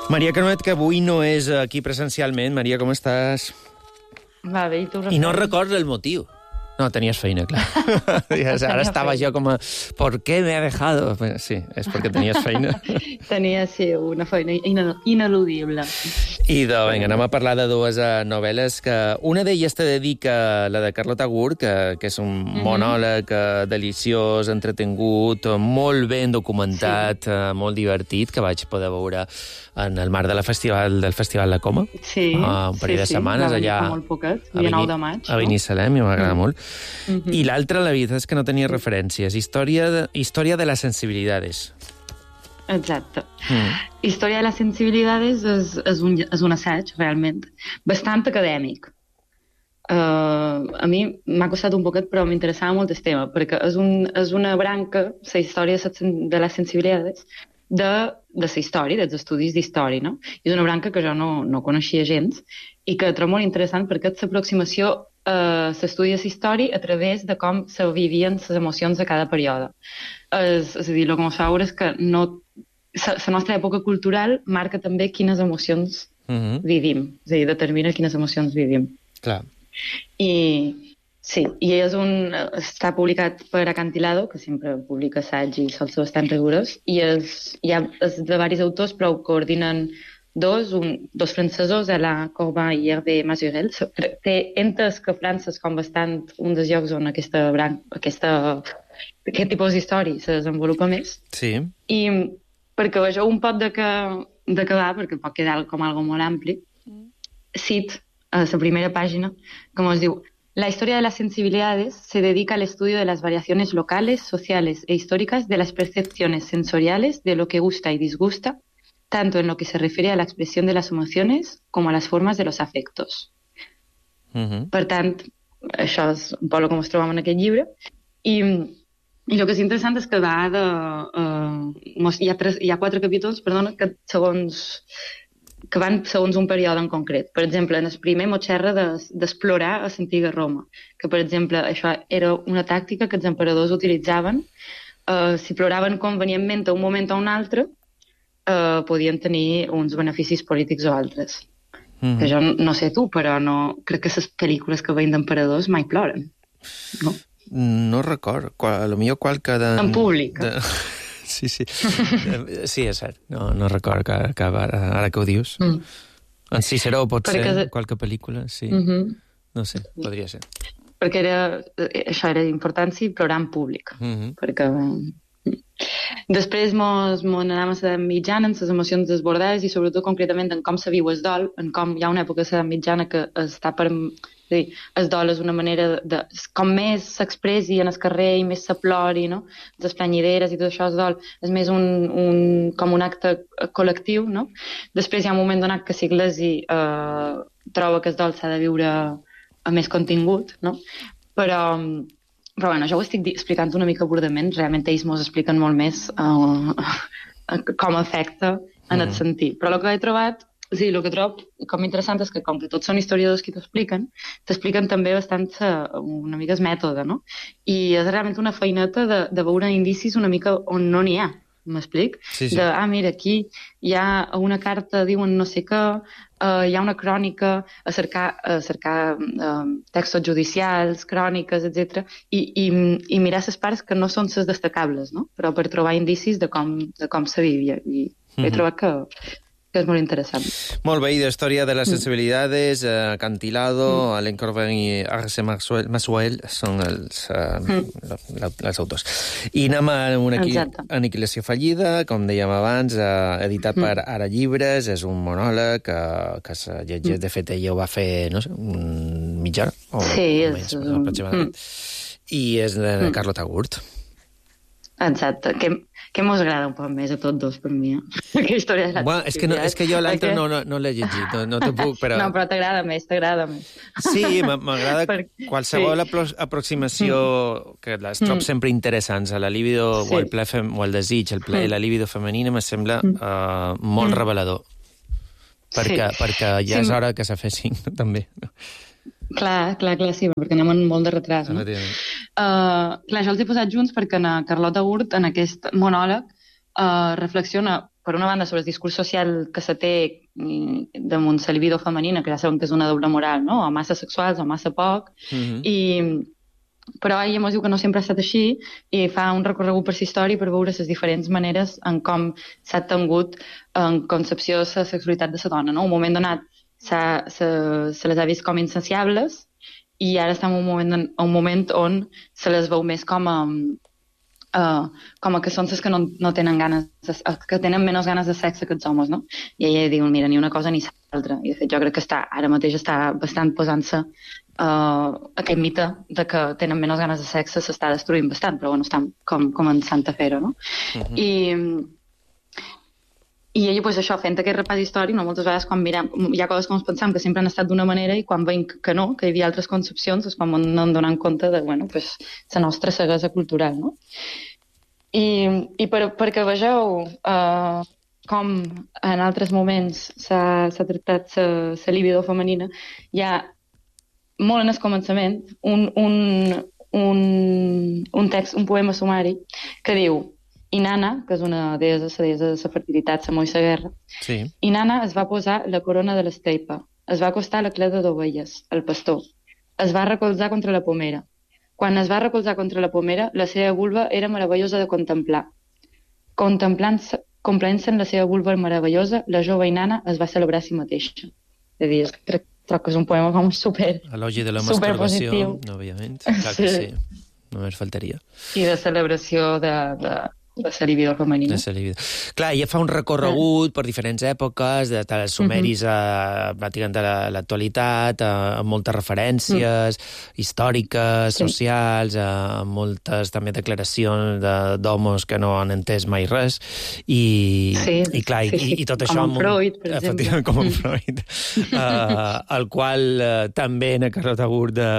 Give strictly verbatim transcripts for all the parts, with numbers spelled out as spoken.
Maria Canuet, que avui no és aquí presencialment. Maria, com estàs? Va bé, i tu? I no recordo el motiu. No, tenies feina, clar. Ara estava jo com a... ¿Por qué me ha dejado? Sí, és perquè tenies feina. Tenia, sí, una feina ineludible. Idò, vinga, anem a parlar de dues uh, novel·les que... Una d'elles te dedica la de Carlota Gurt, que, que és un mm-hmm. monòleg uh, deliciós, entretingut, molt ben documentat, sí. uh, molt divertit, que vaig poder veure en el marc de la festival, del Festival La Coma. Sí, uh, un parell sí, de setmanes sí. allà... Molt poquet, dia nou de maig. A Binissalem, i m'agrada mm. molt. Mm-hmm. I l'altra, la veritat és que no tenia referències. Història de, història de las sensibilidades. Exacte. Mm. Història de les sensibilidades és, és, un, és un assaig, realment, bastant acadèmic. Uh, a mi m'ha costat un poquet, però m'interessava molt el tema, perquè és, un, és una branca, la història de les sensibilidades, de, de la història, dels estudis d'història, no? És una branca que jo no, no coneixia gens i que trobo molt interessant perquè és l'aproximació uh, s'estudia la història a través de com se vivien les emocions de cada període. És, és a dir, el que ens fa veure és que no, la nostra època cultural marca també quines emocions mm-hmm. vivim, és a dir, determina quines emocions vivim. Clar. I sí, i és un, està publicat per Acantilado, que sempre publica assaig i sol ser bastant rigorós, i és, hi ha, és de diversos autors, però ho coordinen dos, un, dos francesos, Alain Corbin i Hervé Mazurel. Té entès que França és com bastant un dels llocs on aquesta branca, aquesta, aquest tipus d'història se desenvolupa més. Sí. I perquè vegeu un pot de què de què va, perquè pot quedar com algo molt ampli, cit a la primera pàgina, com es diu: la historia de las sensibilidades se dedica al estudio de las variaciones locales, sociales e históricas de las percepciones sensoriales de lo que gusta y disgusta, tanto en lo que se refiere a la expresión de las emociones como a las formas de los afectos. Uh-huh. Per tant, això és un poc com es trobem en aquest llibre. I, i el que és interessant és que va de... Uh, hi, ha tres, hi ha quatre capítols, perdona, que segons... que van segons un període en concret. Per exemple, en el primer mos xerra d'explorar a l'antiga Roma, que, per exemple, això era una tàctica que els emperadors utilitzaven. Uh, si ploraven convenientment a un moment o un altre, uh, podien tenir uns beneficis polítics o altres. Mm-hmm. Que jo no sé tu, però no, crec que les pel·lícules que veien d'emperadors mai ploren. No? No record. A lo millor qualque de... En públic. De... Sí, sí. Sí, és cert. No, no record que, que ara, ara que ho dius. Mm. En Ciceró pot Perquè ser, de... qualque pel·lícula, sí. Mm-hmm. No sé, podria ser. Perquè era, això era important, sí, plorar en públic. Mm-hmm. Perquè... Després mos, mos anàvem a l'edat mitjana en les emocions desbordades i sobretot concretament en com se viu el dol, en com hi ha una època a l'edat mitjana que està per... És dir, el dol és una manera de... de com més s'expressi en el carrer i més se plori, no? Les planyideres i tot això, el dol és més un, un, com un acte col·lectiu, no? Després hi ha un moment donat que l'Església eh, troba que el dol s'ha de viure a més contingut, no? Però... Però bueno, jo ho estic explicant una mica burdament, realment ells mos expliquen molt més uh, com afecta en el sentit. Però el que he trobat, o sigui, el que trobo com interessant és que com que tots són historiadors qui t'expliquen, t'expliquen també bastant uh, una mica el mètode, no? I és realment una feineta de, de veure indicis una mica on no n'hi ha, m'explic? Sí, sí. De, ah, mira, aquí hi ha una carta, diuen no sé què, uh, hi ha una crònica, a cercar, a cercar uh, textos judicials, cròniques, etcètera, i, i, i mirar les parts que no són les destacables, no? Però per trobar indicis de com, de com se vivia. I mm-hmm. he trobat que... que és molt interessant. Molt bé, i d'Història de les sensibilidades, uh, Acantilado, mm. Alain Corbin i Hervé Mazurel són els, uh, mm. els autors. I anem a una Aniquilació fallida, com dèiem abans, uh, editat mm. per Ara Llibres, és un monòleg que, que se llegeix, mm. de fet, ella ho va fer, no sé, mitja hora, o sí, més, és... aproximadament. Mm. I és de mm. Carlota Gurt. Exacte, que, que mos agrada un poc més a tots dos, per mi. Eh? Que història de la bueno, és, que no, és que jo l'altre no, no, no l'he llegit, no, no te puc, però... No, però t'agrada més, t'agrada més. Sí, m'agrada per... qualsevol sí. aproximació que les trobo mm. sempre interessants, a la libido sí. o el ple fem... o el desig, el ple i mm. la libido femenina me sembla mm. uh, molt mm. revelador. Perquè, sí. perquè ja és sí. hora que se fessin, també. Clar, clar, clar, sí, perquè anem en molt de retras, no? Uh, clar, jo els he posat junts perquè na Carlota Gurt, en aquest monòleg, uh, reflexiona per una banda, sobre el discurs social que se té damunt la libido femenina, que ja sabem que és una doble moral, no? O massa sexuals o massa poc, mm-hmm. i però ella ens diu que no sempre ha estat així i fa un recorregut per la història per veure les diferents maneres en com s'ha tingut en concepció de la sexualitat de la dona, no? Un moment donat se, se, se les ha vist com insaciables i ara estem en un moment, en un moment on se les veu més com a Uh, com a que són les que no, no tenen ganes de, que tenen menys ganes de sexe que els homes, no? I ella diu, mira, ni una cosa ni l'altra. I de fet jo crec que està, ara mateix està bastant posant-se uh, aquest mite de que tenen menys ganes de sexe s'està destruint bastant, però bueno, estan com, començant a fer-ho, no? Uh-huh. I, i ella, pues, això, fent aquest repàs històric, no? Moltes vegades quan mirem, hi ha coses que ens pensam que sempre han estat d'una manera i quan veiem que no, que hi havia altres concepcions, és quan ens donem compte de, bueno, pues, la nostra ceguesa cultural, no? I, i per, perquè vegeu uh, com en altres moments s'ha tractat la libido femenina, hi ha molt en el començament un, un, un, un text, un poema sumari que diu: Inanna, que és una deessa, la deessa de la fertilitat, la moix la guerra, sí. Inanna es va posar la corona de l'esteipa, es va acostar a la cleda d'ovelles, el pastor, es va recolzar contra la pomera. Quan es va recolzar contra la pomera, la seva vulva era meravellosa de contemplar. Contemplant-se, complint-se en la seva vulva meravellosa, la jove Inanna es va celebrar a si mateixa. És a dir, crec, crec que és un poema com super Elogi de la masturbació, òbviament, clar que sí, només faltaria. I de celebració de... de de la libido femenina. De la libido. Clar, ella fa un recorregut per diferents èpoques, de els sumeris a, pràcticament a l'actualitat, amb moltes referències mm. històriques, sí. socials, amb moltes també declaracions d'homes que no han entès mai res, i, sí, i clar, sí, sí. I, i tot com això... Com en Freud, per exemple. Com en Freud. uh, el qual uh, també en aquest recorregut de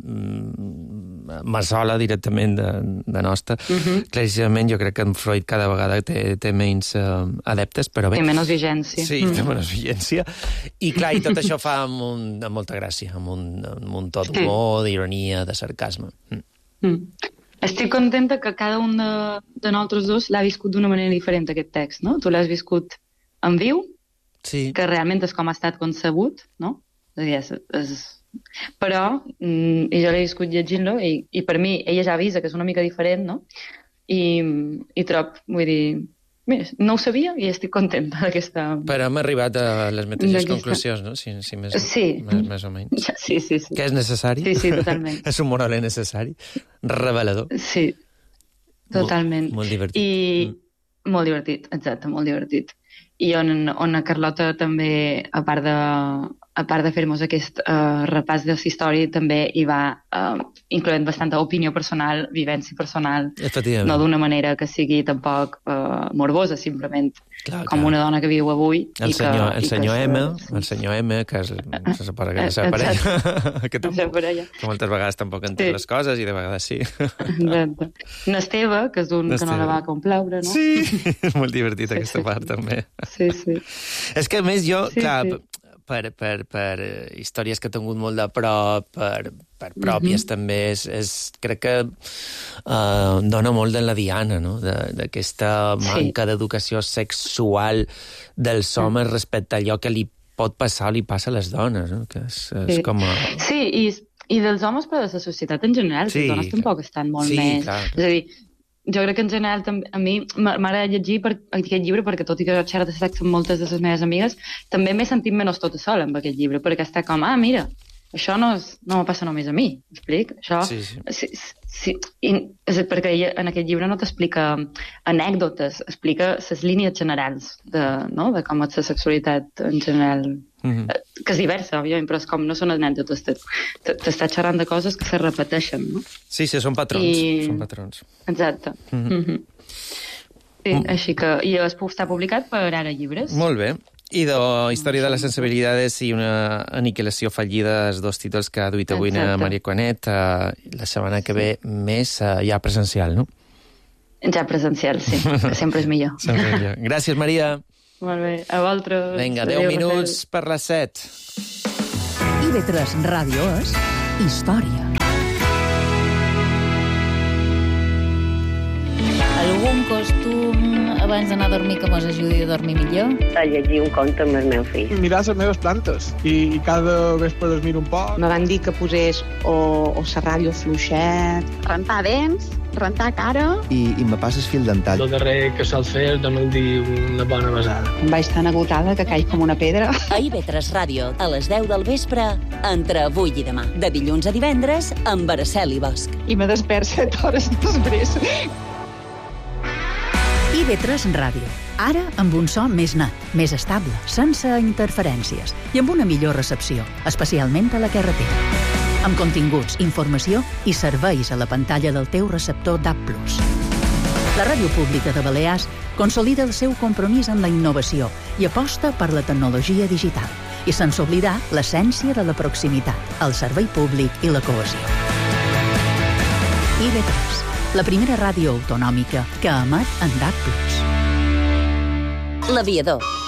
Massola directament de, de nostra. Uh-huh. Claríssimament jo crec que en Freud cada vegada té, té menys uh, adeptes, però bé... Té menys vigència. Sí, té menys vigència. I clar, i tot això fa amb, un, amb molta gràcia, amb un, amb un to d'humor, d'ironia, de sarcasme. Mm. Mm. Estic contenta que cada un de, de nosaltres dos l'ha viscut d'una manera diferent, aquest text, no? Tu l'has viscut en viu, sí. que realment és com ha estat concebut, no? És a dir, és... és... però mm, jo l'he viscut llegint-lo i, i per mi ella ja avisa que és una mica diferent, no? I, i trob, vull dir, mira, no ho sabia i estic contenta d'aquesta... Però hem arribat a les mateixes conclusions, no? Si, si més, sí. més, més o menys. Sí, sí, sí. Que és necessari? Sí, sí, totalment. És un moral necessari, revelador. Sí, totalment. Molt, molt divertit. I mm. molt divertit, exacte, molt divertit. I on, on a Carlota també, a part de... a part de fer-nos aquest uh, repàs de la història, també hi va uh, incloent bastanta opinió personal, vivència personal, no d'una manera que sigui tampoc uh, morbosa, simplement clar, com clar. Una dona que viu avui. El i senyor, que, el i senyor que M, el senyor M, que és, se suposa que és la seva parella, que, tampoc, que moltes vegades tampoc entén sí. les coses i de vegades sí. Exacte. N'Esteve, que és un que no la va complaure, no? Sí, és molt divertit sí, aquesta sí. part, també. Sí, sí. És que, a més, jo, sí, clar, sí. Per, per, per històries que he tingut molt de prop, per, per pròpies mm-hmm. també, és, és, crec que uh, dona molt de la diana, no? D'aquesta manca sí. d'educació sexual dels homes mm. respecte a allò que li pot passar o li passa a les dones, no? Que és, és sí. com a... Sí, i, i dels homes, però de la societat en general, sí, les dones clar. Tampoc estan molt sí, més... Clar, clar. És a dir, jo crec que en general també, a mi m'agrada llegir per aquest llibre perquè tot i que jo xerro de sexe amb moltes de les meves amigues també m'he sentit menys tota sola amb aquest llibre perquè està com, ah, mira, això no, és, no me passa només a mi, m'explic? Això, sí, sí. Sí, sí, i, és perquè en aquest llibre no t'explica anècdotes, explica les línies generals de, no? de com és la sexualitat en general. Mm-hmm. Que és diversa, òbviament, però és com no són anècdotes, t'està xerrant de coses que se repeteixen, no? Sí, sí, són patrons, I... són patrons. Exacte. Mm-hmm. Mm-hmm. Sí, mm. així que... I està publicat per Ara Llibres. Molt bé. I de Història de les sensibilitats i una aniquilació fallida, els dos títols que ha duit avui a Maria Coenet, uh, la setmana que ve més uh, ja presencial, no? Ja presencial, sí, que sempre és millor. Sempre és millor. Gràcies, Maria. Molt bé, a vosaltres. Vinga, deu minuts per les set. I ve tres Ràdio és Història. Algú Algun costum abans d'anar a dormir que mos ajudi a dormir millor? A llegir un conte amb el meu fill. Mirar les meves plantes i cada vespre les miro un poc. Me van dir que posés o, o serrallo fluixet, rentar dents, rentar cara... I, i me passes fil dental. El darrer que sol fer és donar-li una bona besada. Em vaig tan agotada que caig com una pedra. A I V tres Ràdio, a les deu del vespre, entre avui i demà. De dilluns a divendres, amb Araceli Bosch. I me despert set hores després. I V tres Ràdio. Ara amb un so més net, més estable, sense interferències i amb una millor recepció, especialment a la carretera. Amb continguts, informació i serveis a la pantalla del teu receptor D A B plus. La Ràdio Pública de Balears consolida el seu compromís amb la innovació i aposta per la tecnologia digital, i sense oblidar l'essència de la proximitat, el servei públic i la cohesió. I V tres, la primera ràdio autonòmica que emet en D A B plus. L'Aviador.